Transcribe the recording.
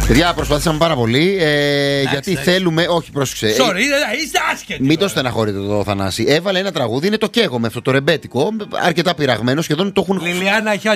Παιδιά, προσπαθήσαμε πάρα πολύ. Γιατί θέλουμε. Όχι, πρόσεξε. Sorry, είστε άσχετοι. Μην το στεναχωρείτε το Θανάση. Έβαλε ένα τραγούδι, είναι το καίγομαι αυτό το ρεμπέτικο. Αρκετά πειραγμένο, σχεδόν το έχουν. Λιλιάνα